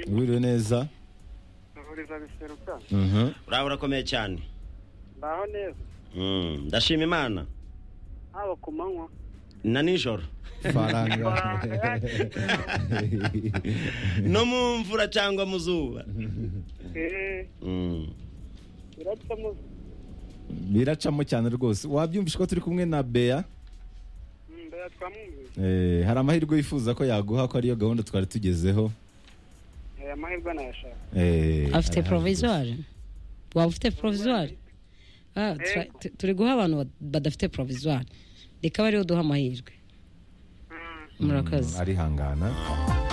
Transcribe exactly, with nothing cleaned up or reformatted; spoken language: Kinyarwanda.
Wiriwe neza. Uriza biseruka. Mhm. Uraho urakomeye cyane. Baho neza. Mm, ndashima Imana. Abo kumanywa. Na nijoro. Faranga. No mu mvura cyangwa mu zuba. Eh. Mm. Biracamo. Biracamo cyane rwose. Wabyumvisha ko turi kumwe na Bea? Mm, Bea twamwumvise. Eh, hari amahirwe yifuza ko yaguha ko ariyo gahunda twari tugezeho. Eh, amahirwe nayashaka. Eh. Afite provisoire. Waba ufite provisoire? Ah, turi guha abantu badafite provisoire. Reka bari duha amahirwe. Murakaza. Ari hangana.